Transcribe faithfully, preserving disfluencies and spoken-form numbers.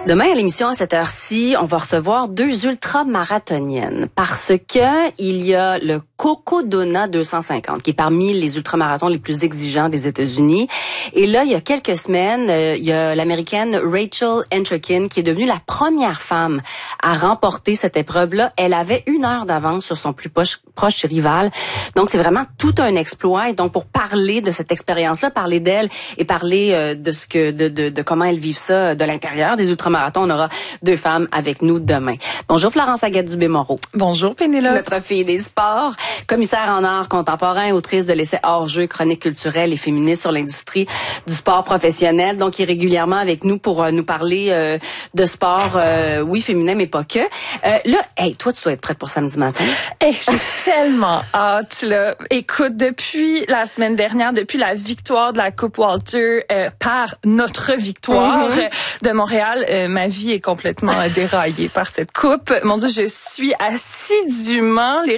Demain, à l'émission, à cette heure-ci, on va recevoir deux ultramarathoniennes parce que il y a le Cocodona deux cent cinquante, qui est parmi les ultramarathons les plus exigeants des États-Unis. Et là, il y a quelques semaines, euh, il y a l'Américaine Rachel Entrekin qui est devenue la première femme à remporter cette épreuve-là. Elle avait une heure d'avance sur son plus proche, proche rival. Donc, c'est vraiment tout un exploit. Et donc, pour parler de cette expérience-là, parler d'elle et parler euh, de ce que, de, de, de comment elles vivent ça de l'intérieur des ultramarathons, on aura deux femmes avec nous demain. Bonjour Florence Aguette-Dubé-Moreau. Bonjour Pénélope. Notre fille des sports, commissaire en art contemporain, autrice de l'essai Hors-jeu, chronique culturelle et féministe sur l'industrie du sport professionnel, donc qui est régulièrement avec nous pour euh, nous parler euh, de sport, euh, oui, féminin, mais pas que. Euh, là, hey, toi, tu dois être prête pour samedi matin. Hey, j'ai tellement hâte, là. Écoute, depuis la semaine dernière, depuis la victoire de la Coupe Walter euh, par notre victoire mm-hmm. de Montréal, euh, ma vie est complètement déraillée par cette coupe. Mon Dieu, je suis assidûment les